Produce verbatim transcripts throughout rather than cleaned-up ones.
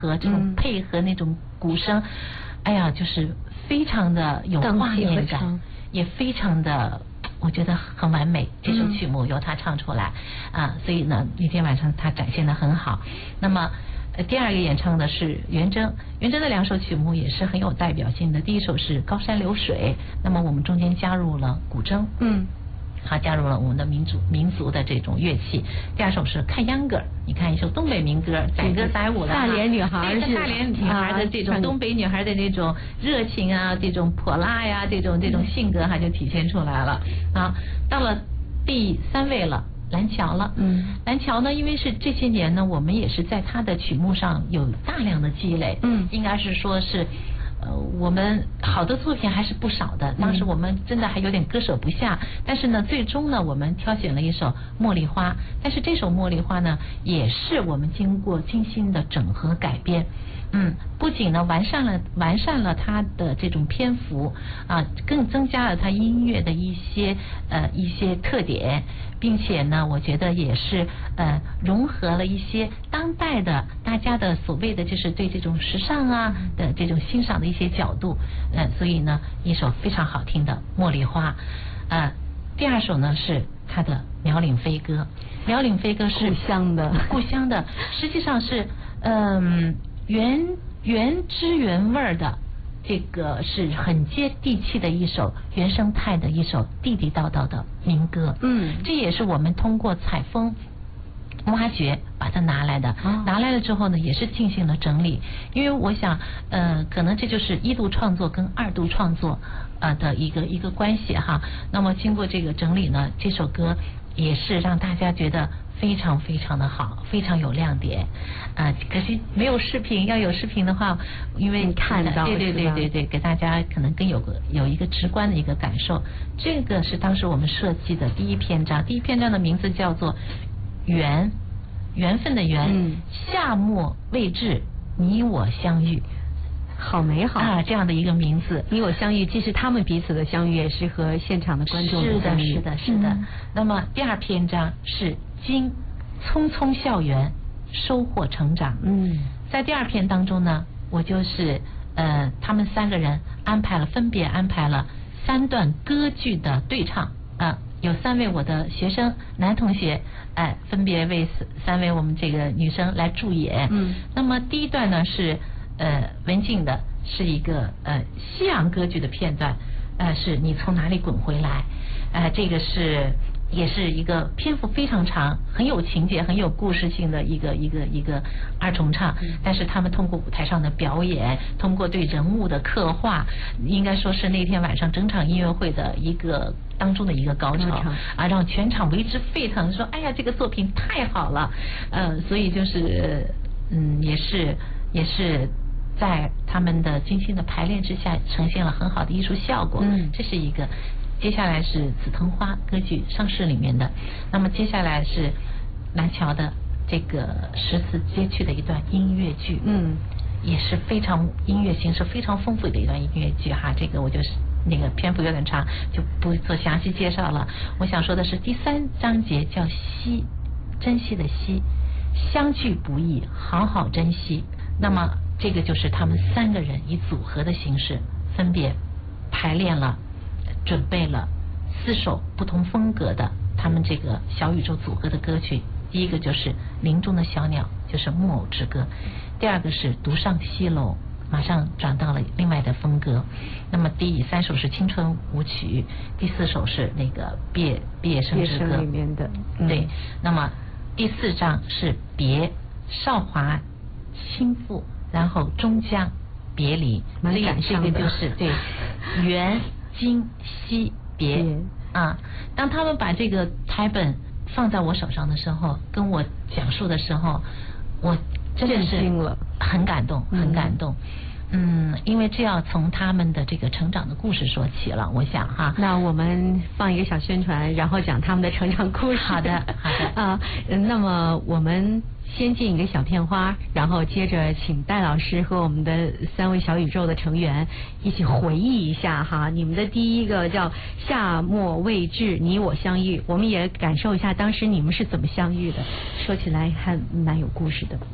和这种配合那种鼓声，嗯、哎呀，就是非常的有画面感，也非常的。我觉得很完美，这首曲目由他唱出来，嗯、啊，所以呢，那天晚上他展现得很好。那么，呃，第二个演唱的是元征，元征的两首曲目也是很有代表性的。第一首是《高山流水》，那么我们中间加入了古筝，嗯。它加入了我们的民族民族的这种乐器。第二首是看秧歌，你看一首东北民歌，载歌载舞的大连女孩， 对，大连女孩的这种、啊、东北女孩的这种热情啊，这种泼辣呀，这种这种性格，它就体现出来了啊。到了第三位了。蓝桥了，嗯，蓝桥呢，因为是这些年呢，我们也是在他的曲目上有大量的积累，嗯，应该是说是。呃，我们好的作品还是不少的，当时我们真的还有点割舍不下，嗯、但是呢，最终呢，我们挑选了一首《茉莉花》，但是这首《茉莉花》呢，也是我们经过精心的整合改编，嗯，不仅呢完善了完善了它的这种篇幅啊，更增加了它音乐的一些呃一些特点，并且呢，我觉得也是呃融合了一些当代的大家的所谓的就是对这种时尚啊的这种欣赏的一些角度，呃，所以呢，一首非常好听的《茉莉花》，呃，第二首呢是他的《苗岭飞歌》，《苗岭飞歌》是故乡的， 故乡的，实际上是嗯、呃、原原汁原味的。这个是很接地气的一首原生态的一首地地道道的民歌，嗯，这也是我们通过采风挖掘把它拿来的，哦、拿来了之后呢，也是进行了整理，因为我想，呃，可能这就是一度创作跟二度创作呃的一个一个关系哈。那么经过这个整理呢，这首歌也是让大家觉得非常非常的好，非常有亮点，啊、呃，可惜没有视频，要有视频的话，因为看到， 对对对对对，给大家可能更有个有一个直观的一个感受。这个是当时我们设计的第一篇章，第一篇章的名字叫做缘，缘分的缘，嗯、夏末未至，你我相遇。 好美好啊！这样的一个名字， 你我相遇，既是他们彼此的相遇，也是和现场的观众的相遇。 是的，是的，是的。嗯、那么第二篇章是经匆匆校园，收获成长。嗯，在第二篇当中呢，我就是呃，他们三个人安排了，分别安排了三段歌剧的对唱啊、呃，有三位我的学生男同学，哎、呃，分别为三位我们这个女生来助演。嗯，那么第一段呢是。呃，文静的是一个呃西洋歌剧的片段，呃，是你从哪里滚回来，呃，这个是也是一个篇幅非常长，很有情节、很有故事性的一个一个一个二重唱。但是他们通过舞台上的表演，通过对人物的刻画，应该说是那天晚上整场音乐会的一个当中的一个高潮啊，让全场为之沸腾，说哎呀，这个作品太好了，呃，所以就是嗯，也是也是。在他们的精心的排练之下，呈现了很好的艺术效果。嗯，这是一个。接下来是《紫藤花》歌剧上市里面的，那么接下来是蓝桥的这个十字街区的一段音乐剧。嗯，也是非常音乐形式非常丰富的一段音乐剧哈。这个我就是那个篇幅有点长，就不做详细介绍了。我想说的是第三章节叫惜，珍惜的惜，相聚不易，好好珍惜。那么这个就是他们三个人以组合的形式分别排练了，准备了四首不同风格的他们这个小宇宙组合的歌曲。第一个就是林中的小鸟，就是木偶之歌。第二个是独上西楼，马上转到了另外的风格。那么第三首是青春舞曲，第四首是那个毕业毕业生之歌里面的、 嗯、对。那么第四章是别，少华倾覆，然后终将别离。 蛮感伤的。 这个就是对缘今惜别啊。当他们把这个台本放在我手上的时候，跟我讲述的时候，我真的是很感动，很感动。嗯，因为这要从他们的这个成长的故事说起了，我想哈。 那我们放一个小宣传，然后讲他们的成长故事。 好的，好的。 啊，那么我们先进一个小片花，然后接着请戴老师和我们的三位小宇宙的成员一起回忆一下哈，你们的第一个叫夏末未至，你我相遇，我们也感受一下当时你们是怎么相遇的，说起来还蛮有故事的。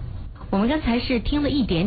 我们刚才是听了一点